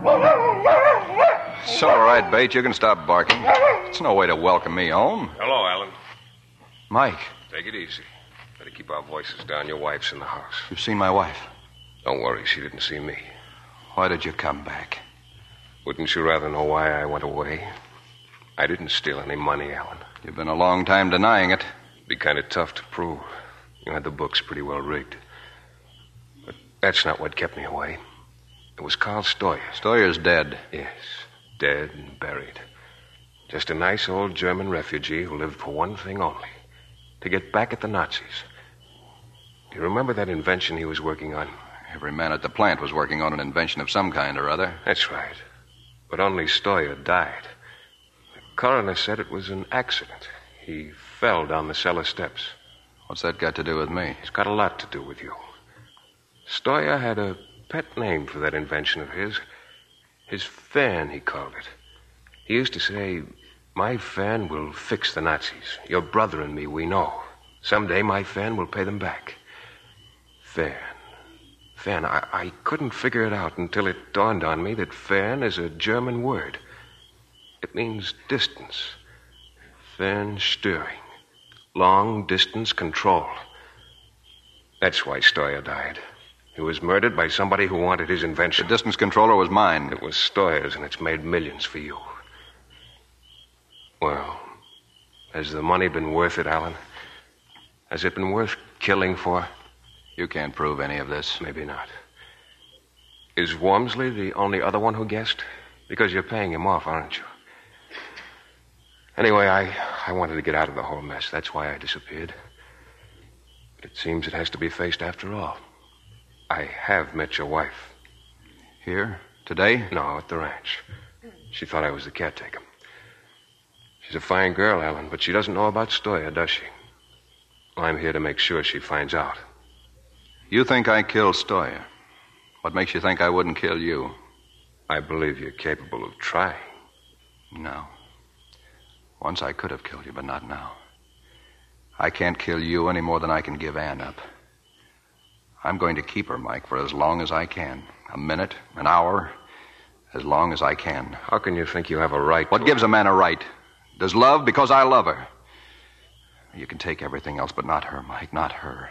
It's all right, Bates. You can stop barking. It's no way to welcome me home. Hello, Alan. Mike, Take it easy. Better keep our voices down. Your wife's in the house. you've seen my wife. Don't worry, she didn't see me. Why did you come back? Wouldn't you rather know why I went away? I didn't steal any money, Alan. You've been a long time denying it. Be kind of tough to prove. You had the books pretty well rigged. But that's not what kept me away. It was Carl Stoyer. Stoyer's dead. Yes, dead and buried. Just a nice old German refugee who lived for one thing only. To get back at the Nazis. Do you remember that invention he was working on? Every man at the plant was working on an invention of some kind or other. That's right. But only Stoyer died. The coroner said it was an accident. He fell down the cellar steps. What's that got to do with me? It's got a lot to do with you. Stoyer had a pet name for that invention of his. His fan, he called it. He used to say, "My fan will fix the Nazis. Your brother and me, we know. Someday my fan will pay them back." Fan. Fan. I couldn't figure it out until it dawned on me that fan is a German word. It means distance. Fernsteuerung. Long distance control. That's why Stoyer died. He was murdered by somebody who wanted his invention. The distance controller was mine. It was Stoyer's, and it's made millions for you. Well, has the money been worth it, Alan? Has it been worth killing for? You can't prove any of this. Maybe not. Is Wormsley the only other one who guessed? Because you're paying him off, aren't you? Anyway, I wanted to get out of the whole mess. That's why I disappeared. But it seems it has to be faced after all. I have met your wife. Here? Today? No, at the ranch. She thought I was the caretaker. She's a fine girl, Alan, but she doesn't know about Stoyer, does she? Well, I'm here to make sure she finds out. You think I killed Stoyer. What makes you think I wouldn't kill you? I believe you're capable of trying. No. Once I could have killed you, but not now. I can't kill you any more than I can give Ann up. I'm going to keep her, Mike, for as long as I can. A minute, an hour, as long as I can. How can you think you have a right to... What gives a man a right? Does love because I love her. You can take everything else, but not her, Mike, not her.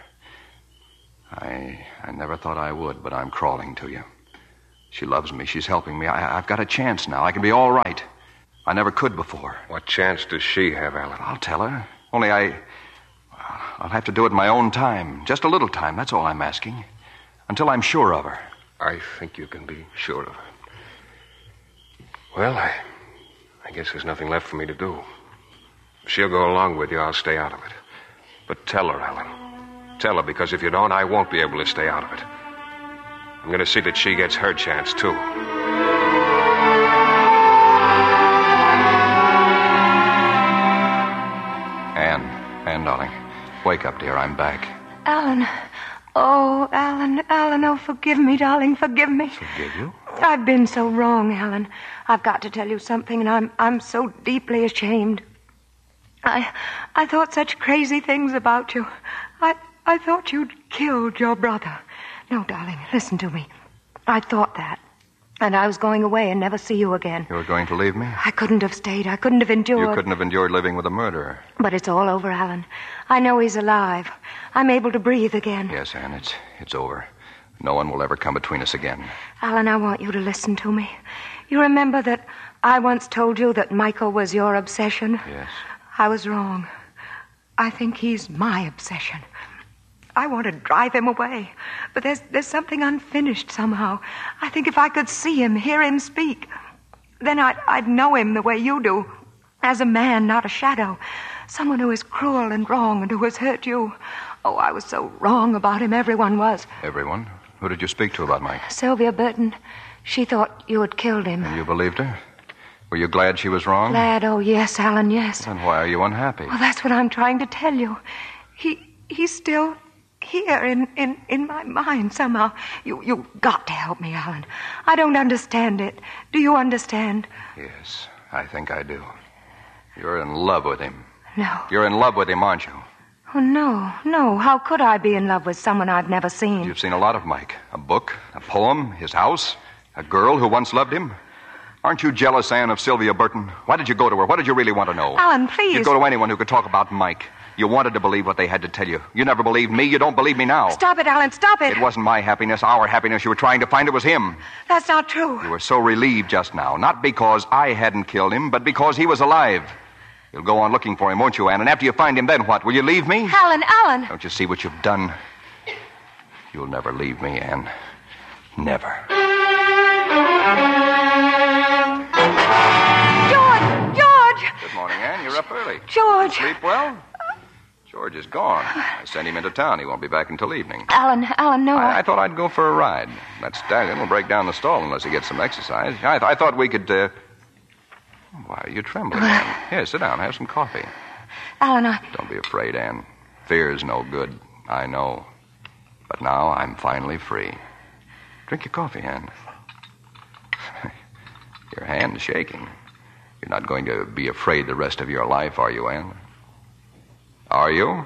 I never thought I would, but I'm crawling to you. She loves me. She's helping me. I've got a chance now. I can be all right. I never could before. What chance does she have, Alan? I'll tell her. Only I'll have to do it in my own time. Just a little time, that's all I'm asking. Until I'm sure of her. I think you can be sure of her. Well, I guess there's nothing left for me to do. If she'll go along with you, I'll stay out of it. But tell her, Alan. Tell her, because if you don't, I won't be able to stay out of it. I'm going to see that she gets her chance, too. Ann, darling. Wake up, dear. I'm back. Alan. Oh, Alan, oh, forgive me, darling, forgive me. Forgive you? I've been so wrong, Alan. I've got to tell you something, and I'm so deeply ashamed. I thought such crazy things about you. I thought you'd killed your brother. No, darling, listen to me. I thought that. And I was going away and never see you again. You were going to leave me? I couldn't have stayed. I couldn't have endured. You couldn't have endured living with a murderer. But it's all over, Alan. I know he's alive. I'm able to breathe again. Yes, Ann, it's over. No one will ever come between us again. Alan, I want you to listen to me. You remember that I once told you that Michael was your obsession? Yes. I was wrong. I think he's my obsession. I want to drive him away, but there's something unfinished somehow. I think if I could see him, hear him speak, then I'd know him the way you do, as a man, not a shadow, someone who is cruel and wrong and who has hurt you. Oh, I was so wrong about him. Everyone was. Everyone? Who did you speak to about Mike? Sylvia Burton. She thought you had killed him. And you believed her? Were you glad she was wrong? Glad? Oh, yes, Alan, yes. Then why are you unhappy? Well, that's what I'm trying to tell you. He's still here in my mind somehow. You got to help me, Alan. I don't understand it. Do you understand? Yes, I think I do. You're in love with him. No. You're in love with him, aren't you? Oh, no. How could I be in love with someone I've never seen? You've seen a lot of Mike. A book, a poem, his house. A girl who once loved him? Aren't you jealous, Anne, of Sylvia Burton? Why did you go to her? What did you really want to know? Alan, please. You'd go to anyone who could talk about Mike. You wanted to believe what they had to tell you. You never believed me. You don't believe me now. Stop it, Alan. Stop it. It wasn't my happiness, our happiness you were trying to find. It was him. That's not true. You were so relieved just now. Not because I hadn't killed him, but because he was alive. You'll go on looking for him, won't you, Anne? And after you find him, then what? Will you leave me? Alan. Don't you see what you've done? You'll never leave me, Anne. Never. George! Good morning, Anne. You're up early. George! Sleep well? George is gone. I sent him into town. He won't be back until evening. Alan, no. I thought I'd go for a ride. That stallion will break down the stall unless he gets some exercise. I thought we could, Why are you trembling, Anne? Here, sit down. Have some coffee. Alan, Don't be afraid, Anne. Fear's no good. I know. But now I'm finally free. Drink your coffee, Anne. Your hand's shaking. You're not going to be afraid the rest of your life, are you, Anne? Are you?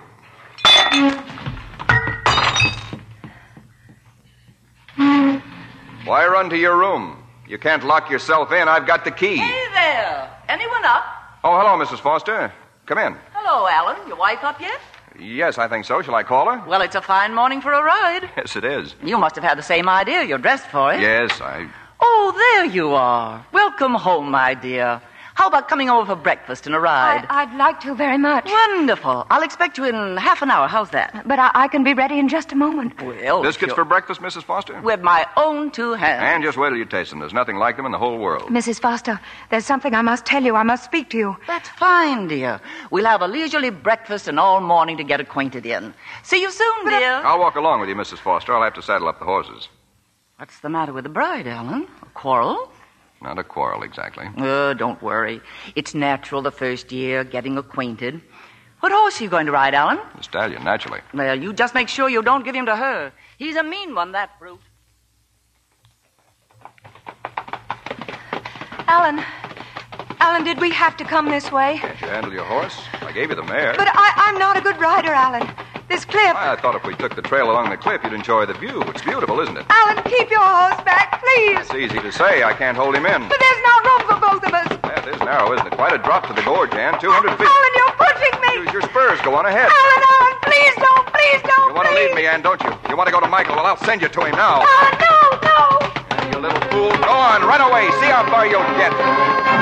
Why run to your room? You can't lock yourself in. I've got the key. Hey there. Anyone up? Oh, hello, Mrs. Foster. Come in. Hello, Alan. Your wife up yet? Yes, I think so. Shall I call her? Well, it's a fine morning for a ride. Yes, it is. You must have had the same idea. You're dressed for it. Yes, Oh, there you are. Welcome home, my dear. How about coming over for breakfast and a ride? I'd like to very much. Wonderful. I'll expect you in half an hour. How's that? But I can be ready in just a moment. Well, Biscuits for breakfast, Mrs. Foster? With my own two hands. And just wait till you taste them. There's nothing like them in the whole world. Mrs. Foster, there's something I must tell you. I must speak to you. That's fine, dear. We'll have a leisurely breakfast and all morning to get acquainted in. See you soon, dear. I'll walk along with you, Mrs. Foster. I'll have to saddle up the horses. What's the matter with the bride, Alan? A quarrel? Not a quarrel, exactly. Don't worry. It's natural the first year, getting acquainted. What horse are you going to ride, Alan? The stallion, naturally. Well, you just make sure you don't give him to her. He's a mean one, that brute. Alan, did we have to come this way? Can't you handle your horse? I gave you the mare. But I'm not a good rider, Alan. This cliff... I thought if we took the trail along the cliff, you'd enjoy the view. It's beautiful, isn't it? Alan, keep your horse back, please. It's easy to say. I can't hold him in. But there's not room for both of us. That is narrow, isn't it? Quite a drop to the gorge, Anne. 200 feet. Alan, you're pushing me. Use your spurs. Go on ahead. Alan, please don't. You want to leave me, Anne, don't you? You want to go to Michael? Well, I'll send you to him now. Alan, no. You little fool. Go on. Run away. See how far you'll get.